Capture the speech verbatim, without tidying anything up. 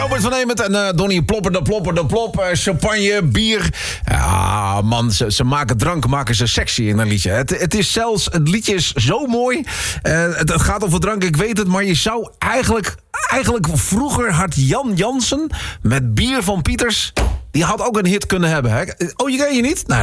Robert van Emert en uh, Donnie Plopper de Plopper de Plop. Uh, champagne, bier. Ja, man, ze, ze maken drank, maken ze sexy in een liedje. Het, het is zelfs, het liedje is zo mooi. Uh, het, het gaat over drank, ik weet het, maar je zou eigenlijk... Eigenlijk vroeger had Jan Jansen met Bier van Pieters... Die had ook een hit kunnen hebben. Hè? Oh, je ken je niet? Nou,